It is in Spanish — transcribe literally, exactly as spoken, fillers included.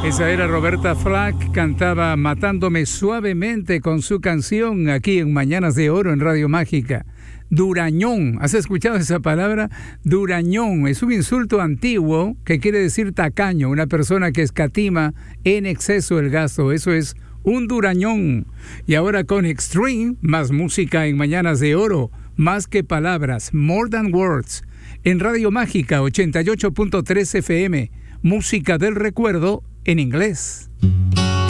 Esa era Roberta Flack, cantaba Matándome Suavemente con su canción aquí en Mañanas de Oro en Radio Mágica. Durañón, ¿has escuchado esa palabra? Durañón es un insulto antiguo que quiere decir tacaño, una persona que escatima en exceso el gasto, eso es un durañón. Y ahora con Extreme, más música en Mañanas de Oro, más que palabras, More Than Words, en Radio Mágica ochenta y ocho punto tres F M, música del recuerdo en inglés.